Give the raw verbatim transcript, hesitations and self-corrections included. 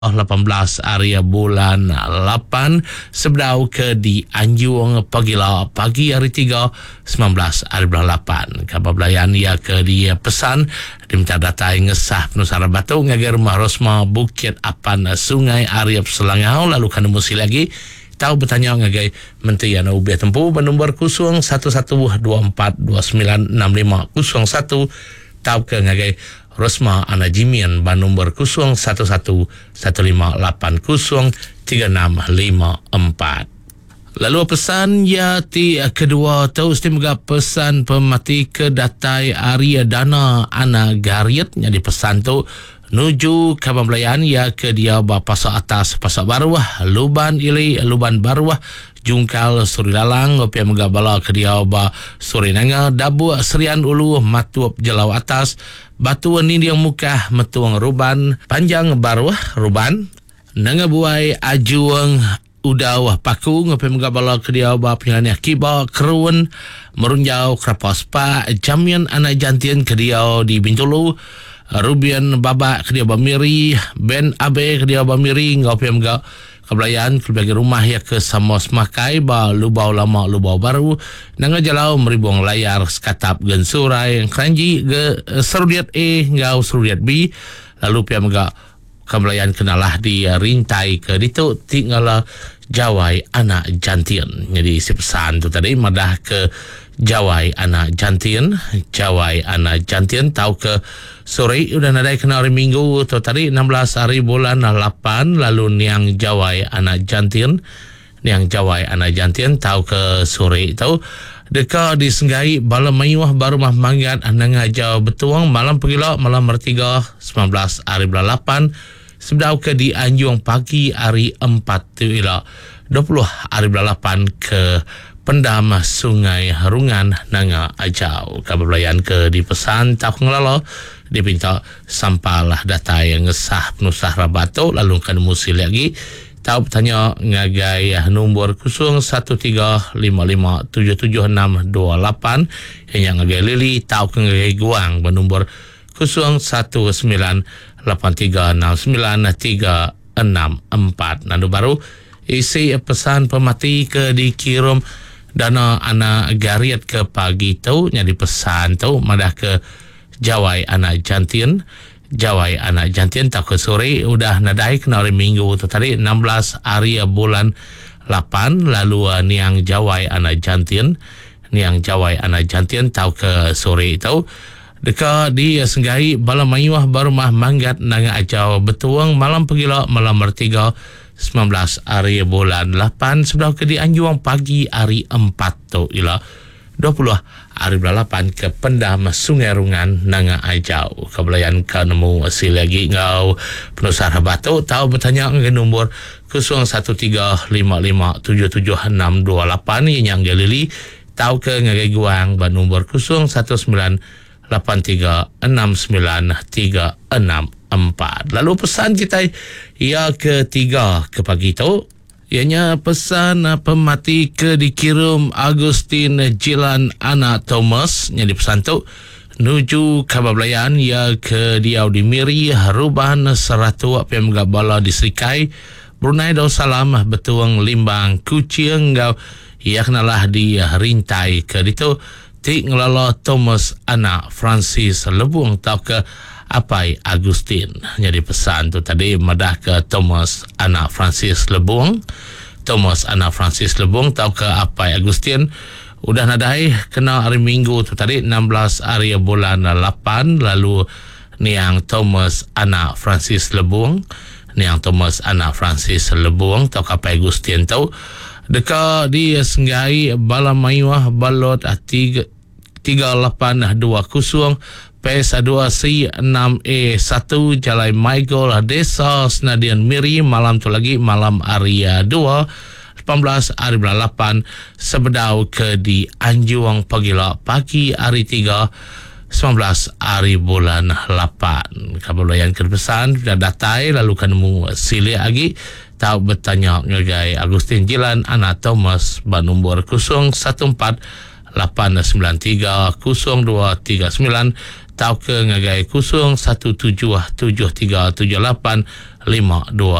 lapan belas hari bulan lapan sebdau ke di Anjung pagila pagi hari tiga sembilan belas hari bulan lapan kabar belayan ia ke dia pesan diminta data ngesah penusara batu ngagar rumah Rosma Bukit Apan Sungai Ariap Selangau lalu kan musi lagi tahu bertanya ngagai Menteri Ana Ubi Tempu bernomor kosong satu satu dua empat dua sembilan enam lima kosong satu tahu ke ngagai Rosma Ana Jimian bernomor kosong satu satu satu lima lapan kosong tiga enam lima empat. Lalu pesan ya ti kedua tu istimewa pesan pemati ke datai Arya Dana Ana Gariet jadi pesan tu nuju kabar belayan ya ke dia pasal atas pasal baruah luban ili luban baruah jungkal suri lalang opia megabala ke dia ba suri nanga dabu serian ulu matuap jelau atas batu ni dia muka metuang ruban panjang baruah ruban nanga buai ajuang udawah paku ngopi megabala ke dia ba penyanyi kiba keruan merunjau krapas pa jamian anak jantian ke dia di Bintulu Rubian Baba ke dia Bamiri Ben Abe ke dia Bamiri ngopi mga kebelayan keluarga rumah ya ke Samos Makai ba lubau lama lubau baru nanga jalau meribung layar sekatap gen surai keranji ge serudiat A ngau serudiat B lalu pia mga kebelayan kenalah di rintai ke ditu tinggal jawai anak jantian jadi si pesan tu tadi madah ke jawai anak jantian jawai anak jantian tahu ke sore udah nadai kena hari minggu tu tadi enam belas hari bulan lapan lalu niang jawai anak jantian niang jawai anak jantian tahu ke sore tahu deka disenggai balam mayuah baru mah manggat anang ajau betuang malam pegila malam bertiga sembilan belas hari bulan lapan sebdau ke di Anjung pagi hari empat tu ila dua puluh hari bulan lapan ke Pendam Sungai Harungan nanga ajau kabar belayan ke di pesan tak ngelalo dipinta sampalah data yang ngesah penusah rabato lalu kan musi lagi tahu bertanya ngagai nombor kosong satu tiga lima lima tujuh tujuh enam dua lapan yang ngagai lili tahu ke ngagai guang bernombor kosong satu sembilan lapan tiga enam sembilan tiga enam empat nandu baru isi pesan pemati ke dikirim dana anak gariat ke pagi tu nyari pesan tu madah ke jawai anak jantian jawai anak jantian tak ke sore udah nadai kena hari minggu tu tadi enam belas hari bulan lapan lalu niang jawai anak jantian niang jawai anak jantian tahu ke sore tu deka di senggai balam mayuah baru mah manggat nanga ajau betuang malam pegila malam bertiga sembilan belas hari bulan lapan sebelah ke di Anjuang pagi hari empat tu ila dua puluh hari bulan lapan ke Pendam Sungai Rungan nanga ajau kebelayan ke nemu hasil lagi ngau penusara batu tahu bertanya ke nombor kosong satu tiga lima lima tujuh tujuh enam dua lapan yang galili tahu ke ngagai guang bernombor kosong satu sembilan lapan tiga enam sembilan tiga enam empat. Lalu pesan kita ia ketiga ke pagi tu ianya pesan pemati ke dikirim Agustin Jilan Ana Thomas yang di pesan tu nuju kabar belayan ia ke Diau di Miri Ruban Seratu apa yang menggabala di Serikai Brunei Darussalam Betuang Limbang Kucing ngau ia kenalah di rintai ke ditu Tik ngelala Thomas Ana Francis Lebung tahu ke Apai Agustin jadi pesan tu tadi madah ke Thomas Ana Francis Lebung Thomas Ana Francis Lebung tahu ke Apai Agustin udah nadai kena hari minggu tu tadi enam belas hari bulan lapan lalu niang Thomas Ana Francis Lebung niang Thomas Ana Francis Lebung tahu ke Apai Agustin tahu deka di senggai balam mayuah balot tiga tiga lapan dua kosong P S dua C enam E satu Jalai Michael Desa Senadian Miri malam tu lagi malam Arya dua lapan belas hari bulan lapan sebedau ke di Anjuang pagila pagi hari tiga sembilan belas hari bulan lapan kabar belayan ke pesan sudah datai lalu kan mu sili lagi tahu bertanya ngagai Agustin Jilan Ana Thomas bernombor kosong satu empat lapan sembilan tiga kosong dua tiga sembilan tahu ke ngagai kosong satu tujuh tujuh tiga tujuh lapan lima dua